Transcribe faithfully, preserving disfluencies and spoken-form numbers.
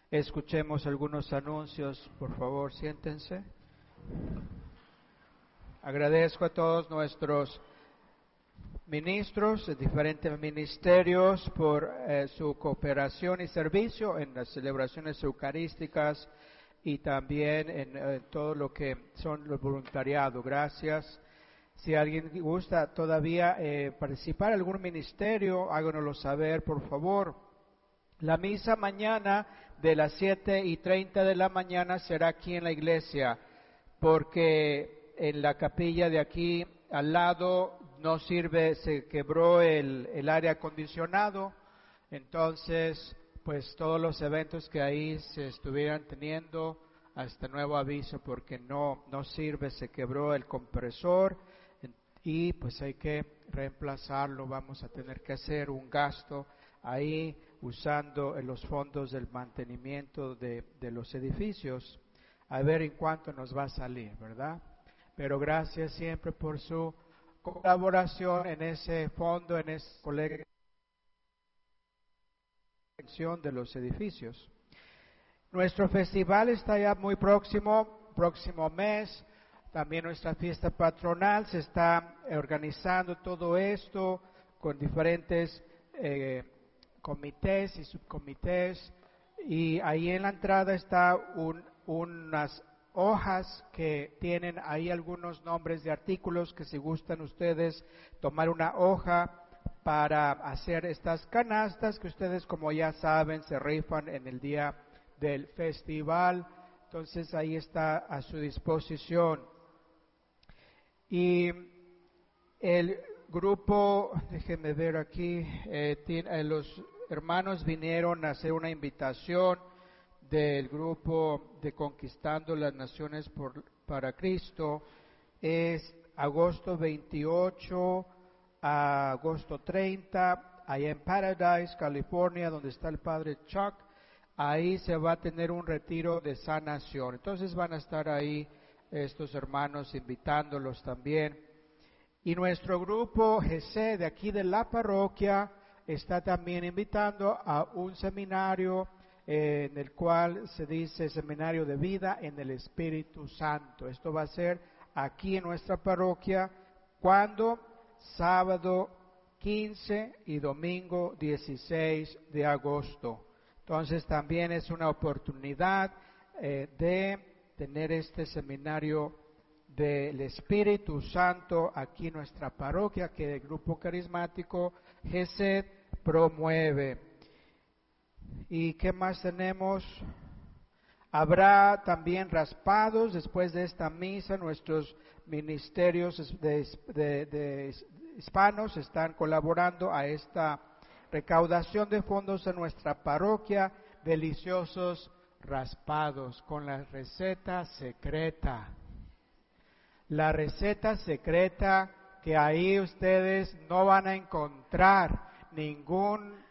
Escuchemos algunos anuncios, por favor, siéntense. Agradezco a todos nuestros ministros de diferentes ministerios por eh, su cooperación y servicio en las celebraciones eucarísticas y también en eh, todo lo que son los voluntariados. Gracias. Si alguien gusta todavía eh, participar en algún ministerio, háganoslo saber, por favor. La misa mañana de las siete y treinta de la mañana será aquí en la iglesia, porque en la capilla de aquí al lado no sirve, se quebró el, el aire acondicionado, entonces pues todos los eventos que ahí se estuvieran teniendo hasta nuevo aviso, porque no, no sirve, se quebró el compresor y pues hay que reemplazarlo, vamos a tener que hacer un gasto ahí usando los fondos del mantenimiento de, de los edificios, a ver en cuánto nos va a salir, ¿verdad? Pero gracias siempre por su colaboración en ese fondo, en ese colegio de los edificios. Nuestro festival está ya muy próximo, próximo mes. También nuestra fiesta patronal se está organizando todo esto con diferentes eh, comités y subcomités, y ahí en la entrada está un, unas hojas que tienen ahí algunos nombres de artículos que si gustan ustedes tomar una hoja para hacer estas canastas que ustedes, como ya saben, se rifan en el día del festival. Entonces ahí está a su disposición. Y el grupo, déjenme ver aquí, eh, tiene, eh, los hermanos vinieron a hacer una invitación del grupo de Conquistando las Naciones por, para Cristo. Es agosto veintiocho a agosto treinta, allá en Paradise, California, donde está el padre Chuck. Ahí se va a tener un retiro de sanación. Entonces van a estar ahí estos hermanos invitándolos también. Y nuestro grupo G C de aquí de la parroquia está también invitando a un seminario eh, en el cual se dice Seminario de Vida en el Espíritu Santo. Esto va a ser aquí en nuestra parroquia, cuando sábado quince y domingo dieciséis de agosto. Entonces también es una oportunidad eh, de tener este seminario del Espíritu Santo aquí en nuestra parroquia, que el Grupo Carismático G C E D promueve. ¿Y qué más tenemos? Habrá también raspados después de esta misa. Nuestros ministerios de, de, de hispanos están colaborando a esta recaudación de fondos en nuestra parroquia. Deliciosos raspados con la receta secreta. La receta secreta que ahí ustedes no van a encontrar ningún